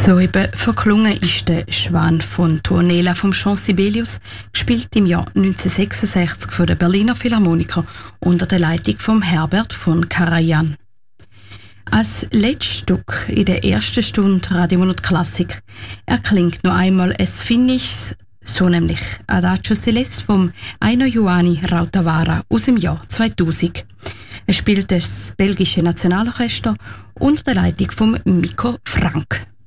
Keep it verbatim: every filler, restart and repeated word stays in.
So eben verklungen ist der Schwan von Tuonela vom Jean Sibelius, gespielt im Jahr neunzehnhundertsechsundsechzig von den Berliner Philharmoniker unter der Leitung von Herbert von Karajan. Als letztes Stück in der ersten Stunde Radio Monat Klassik erklingt noch einmal es Finnischs, so nämlich Adagio Celeste vom Aino Juhani Rautavaara aus dem Jahr zweitausend. Er spielt das belgische Nationalorchester unter der Leitung von Mikko Frank.